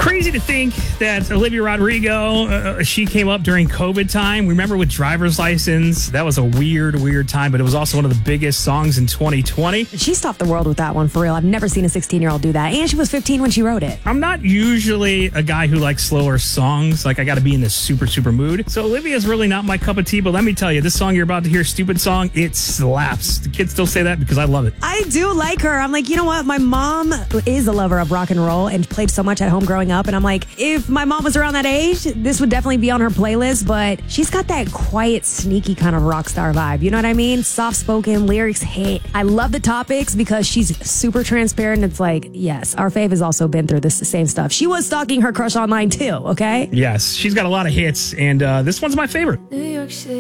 Crazy to think that Olivia Rodrigo, she came up during COVID time. Remember with Driver's License? That was a weird time, but it was also one of the biggest songs in 2020. She stopped the world with that one, for real. I've never seen a 16-year-old do that. And she was 15 when she wrote it. I'm not usually a guy who likes slower songs. Like, I got to be in this super mood. So Olivia's really not my cup of tea, but let me tell you, this song you're about to hear, Stupid Song, it slaps. The kids still say that because I love it. I do like her. I'm like, you know what? My mom is a lover of rock and roll and played so much at home growing up. And I'm like, if my mom was around that age, this would definitely be on her playlist. But she's got that quiet, sneaky kind of rock star vibe. You know what I mean? Soft-spoken, lyrics hit. I love the topics because she's super transparent. It's like, yes, our fave has also been through this same stuff. She was stalking her crush online too, okay? Yes, she's got a lot of hits, and this one's my favorite. New York City.